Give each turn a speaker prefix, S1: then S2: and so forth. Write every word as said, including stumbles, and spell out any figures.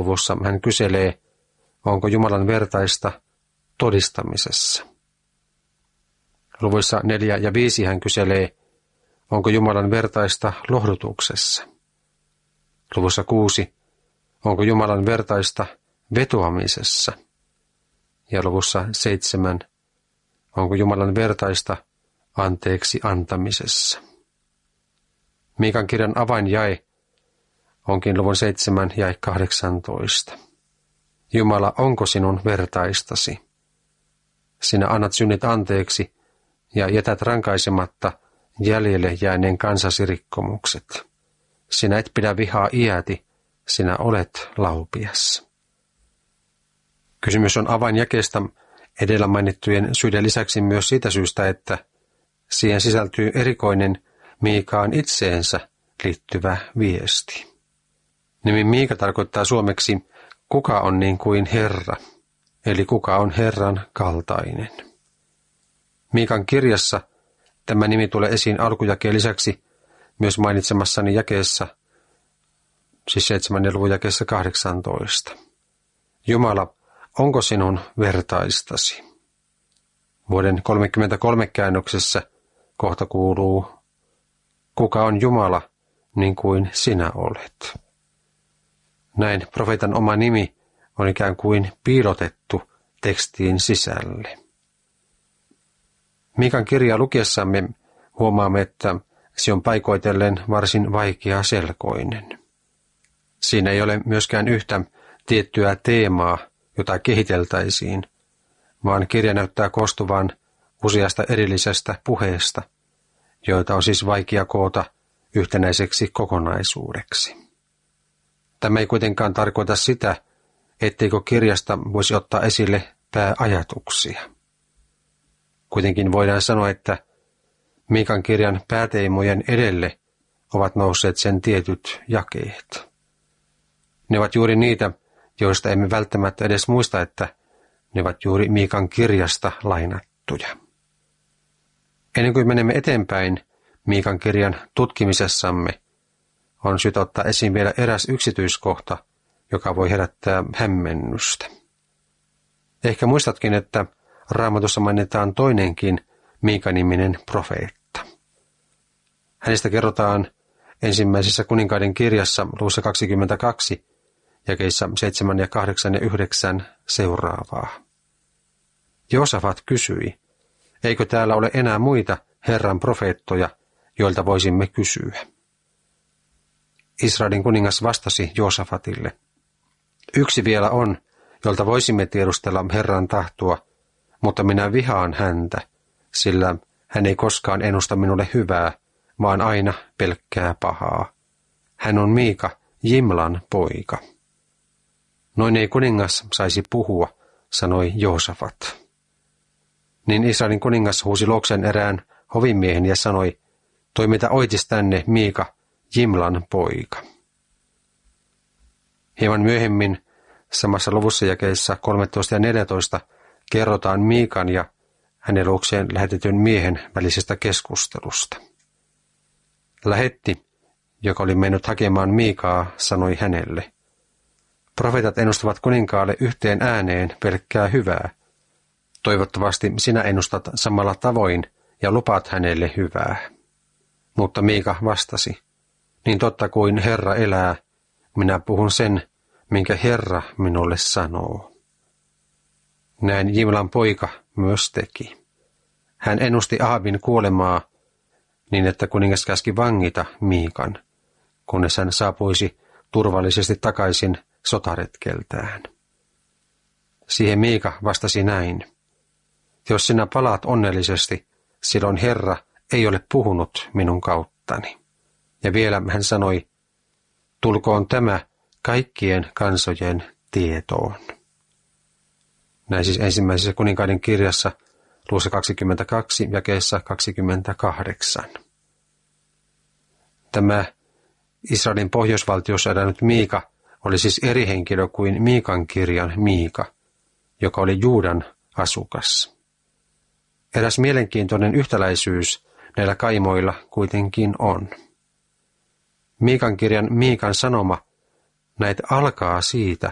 S1: luvussa hän kyselee, onko Jumalan vertaista todistamisessa. Luvuissa neljä ja viisi hän kyselee, onko Jumalan vertaista lohdutuksessa. Luvussa kuusi, onko Jumalan vertaista vetoamisessa. Ja luvussa seitsemän, onko Jumalan vertaista anteeksi antamisessa. Miikan kirjan avainjae onkin luvun seitsemän jae kahdeksantoista. Jumala, onko sinun vertaistasi? Sinä annat synnit anteeksi ja jätät rankaisematta jäljelle jääneen kansasi rikkomukset. Sinä et pidä vihaa iäti, sinä olet laupias. Kysymys on avainjakeesta edellä mainittujen syiden lisäksi myös siitä syystä, että siihen sisältyy erikoinen Miikaan itseensä liittyvä viesti. Nimi Miika tarkoittaa suomeksi kuka on niin kuin Herra, eli kuka on Herran kaltainen. Miikan kirjassa tämä nimi tulee esiin alkujakeen lisäksi myös mainitsemassani jakeessa, siis seitsemännen luvun jakeessa kahdeksantoista. Jumala, onko sinun vertaistasi? Vuoden kolmekymmentäkolme käännöksessä kohta kuuluu, kuka on Jumala niin kuin sinä olet. Näin profeetan oma nimi on ikään kuin piilotettu tekstiin sisälle. Miikan kirjaa lukiessamme huomaamme, että se on paikoitellen varsin vaikeaselkoinen. Siinä ei ole myöskään yhtä tiettyä teemaa, jota kehiteltäisiin, vaan kirja näyttää koostuvan useasta erillisestä puheesta, joita on siis vaikea koota yhtenäiseksi kokonaisuudeksi. Tämä ei kuitenkaan tarkoita sitä, etteikö kirjasta voisi ottaa esille pääajatuksia. Kuitenkin voidaan sanoa, että Miikan kirjan pääteemojen edelle ovat nousseet sen tietyt jakeet. Ne ovat juuri niitä, joista emme välttämättä edes muista, että ne ovat juuri Miikan kirjasta lainattuja. Ennen kuin menemme eteenpäin Miikan kirjan tutkimisessamme, on syytä ottaa esiin vielä eräs yksityiskohta, joka voi herättää hämmennystä. Ehkä muistatkin, että Raamatussa mainitaan toinenkin Miika-niminen profeetta. Hänestä kerrotaan ensimmäisessä kuninkaiden kirjassa luvussa kaksikymmentäkaksi, jakeissa seitsemän ja kahdeksan ja yhdeksän seuraavaa. Joosafat kysyi, eikö täällä ole enää muita Herran profeettoja, joilta voisimme kysyä? Israelin kuningas vastasi Joosafatille, yksi vielä on, jolta voisimme tiedustella Herran tahtoa, mutta minä vihaan häntä, sillä hän ei koskaan ennusta minulle hyvää, vaan aina pelkkää pahaa. Hän on Miika, Jimlan poika. Noin ei kuningas saisi puhua, sanoi Joosafat. Niin Israelin kuningas huusi luokseen erään hovimiehen ja sanoi, toimita oitis tänne Miika, Jimlan poika. Hieman myöhemmin samassa luvussa jakeissa kolmetoista ja neljätoista kerrotaan Miikan ja hänen luokseen lähetetyn miehen välisestä keskustelusta. Lähetti, joka oli mennyt hakemaan Miikaa, sanoi hänelle, profeetat ennustavat kuninkaalle yhteen ääneen pelkkää hyvää. Toivottavasti sinä ennustat samalla tavoin ja lupaat hänelle hyvää. Mutta Miika vastasi, niin totta kuin Herra elää, minä puhun sen, minkä Herra minulle sanoo. Näin Jimlan poika myös teki. Hän ennusti Ahabin kuolemaa niin, että kuningas käski vangita Miikan, kunnes hän saapuisi turvallisesti takaisin sotaretkeltään. Siihen Miika vastasi näin, jos sinä palaat onnellisesti, silloin Herra ei ole puhunut minun kauttani. Ja vielä hän sanoi, tulkoon tämä kaikkien kansojen tietoon. Näin siis ensimmäisessä kuninkaiden kirjassa luvussa kaksikymmentäkaksi jakeessa kaksikymmentäkahdeksan. Tämä Israelin pohjoisvaltiossa elänyt Miika oli siis eri henkilö kuin Miikan kirjan Miika, joka oli Juudan asukas. Eräs mielenkiintoinen yhtäläisyys näillä kaimoilla kuitenkin on. Miikan kirjan Miikan sanoma näet alkaa siitä,